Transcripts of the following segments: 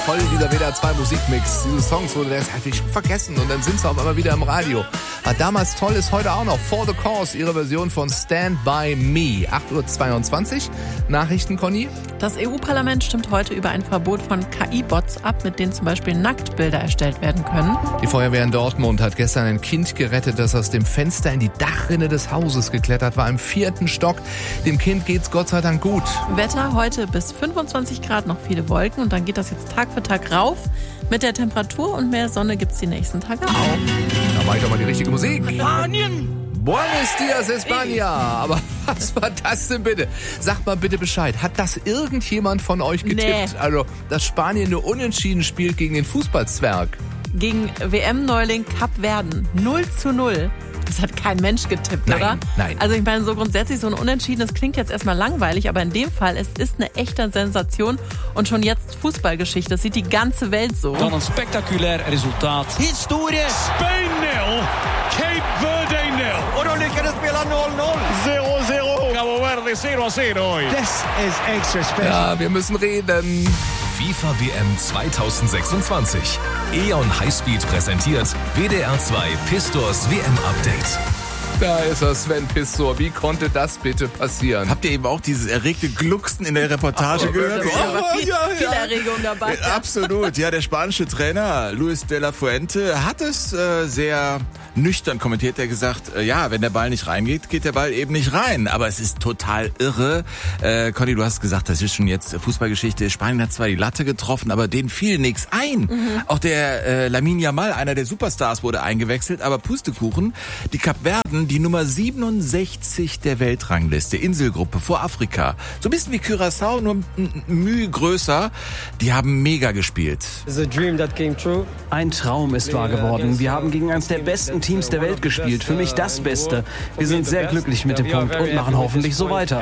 toll, dieser WDR 2 Musikmix. Diese Songs wurde das halt schon vergessen und dann sind sie auf einmal wieder im Radio. War damals toll, ist heute auch noch. For the Cause, ihre Version von Stand By Me. 8.22 Uhr. Nachrichten, Conny? Das EU-Parlament stimmt heute über ein Verbot von KI-Bots ab, mit denen zum Beispiel Nacktbilder erstellt werden können. Die Feuerwehr in Dortmund hat gestern ein Kind gerettet, das aus dem Fenster in die Dachrinne des Hauses geklettert war, im 4. Stock. Dem Kind geht's Gott sei Dank gut. Wetter heute bis 25 Grad, noch viele Wolken und dann geht das jetzt Tag für Tag rauf. Mit der Temperatur und mehr Sonne gibt's die nächsten Tage auch. Da mache ich doch mal die richtige Musik. Spanien! Buenos dias, España. Aber was war das denn bitte? Sagt mal bitte Bescheid. Hat das irgendjemand von euch getippt? Nee. Also, dass Spanien nur unentschieden spielt gegen den Fußballzwerg. Gegen WM-Neuling Kapverden 0:0. Das hat kein Mensch getippt, Nein, oder? nein. Also ich meine, so grundsätzlich so ein Unentschieden, das klingt jetzt erstmal langweilig, aber in dem Fall, es ist eine echte Sensation und schon jetzt Fußballgeschichte. Das sieht die ganze Welt so. Dan een spectaculair resultaat. Historisch. Spain 0, Cape Verde 0. Och de lyckades spela 0-0. 0-0. Cabo Verde 0-0 hoy. This is extra special. Ja, wir müssen reden. FIFA WM 2026. E.ON Highspeed präsentiert WDR 2 Pistors WM-Update. Da ist er, Sven Pistor. Wie konnte das bitte passieren? Habt ihr eben auch dieses erregte Glucksen in der Reportage gehört? Viel Erregung dabei. Absolut. Ja, der spanische Trainer Luis de la Fuente hat es sehr nüchtern kommentiert. Er hat gesagt, ja, wenn der Ball nicht reingeht, geht der Ball eben nicht rein. Aber es ist total irre. Conny, du hast gesagt, das ist schon jetzt Fußballgeschichte. Spanien hat zwar die Latte getroffen, aber denen fiel nichts ein. Auch der Lamine Yamal, einer der Superstars, wurde eingewechselt. Aber Pustekuchen, die Kapverden, die Nummer 67 der Weltrangliste, Inselgruppe vor Afrika. So ein bisschen wie Curaçao, nur Mühe größer. Die haben mega gespielt. Ein Traum ist wahr geworden. Wir haben gegen eines der besten Teams der Welt gespielt. Für mich das Beste. Wir sind sehr glücklich mit dem Punkt und machen hoffentlich so weiter.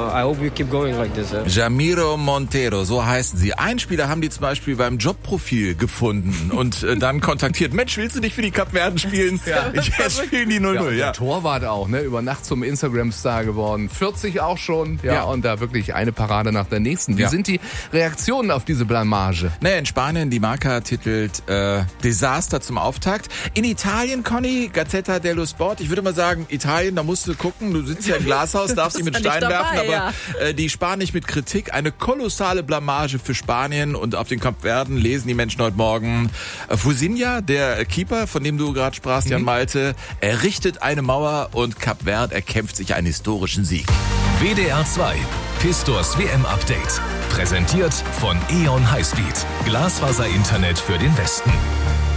Jamiro Montero, so heißen sie. Einen Spieler haben die zum Beispiel beim Jobprofil gefunden und dann kontaktiert. Mensch, willst du nicht für die Kapverden spielen? Ja. Jetzt spielen die 0-0, Der Torwart auch, ne? Über Nacht zum Instagram-Star geworden. 40 auch schon. Ja, und da wirklich eine Parade nach der nächsten. Wie sind die Reaktionen auf diese Blamage? Naja, in Spanien, die Marca titelt Desaster zum Auftakt. In Italien, Conny, Gazzetta dello Sport. Ich würde mal sagen, Italien, da musst du gucken. Du sitzt ja im Glashaus, darfst dich mit Steinen werfen, aber die sparen nicht mit Kritik. Eine kolossale Blamage für Spanien und auf den Kapverden lesen die Menschen heute Morgen. Fusinha, der Keeper, von dem du gerade sprachst, Jan Malte, errichtet eine Mauer und Kapverd erkämpft sich einen historischen Sieg. WDR 2 Pistors WM-Update. Präsentiert von E.ON Highspeed. Glasfaser-Internet für den Westen.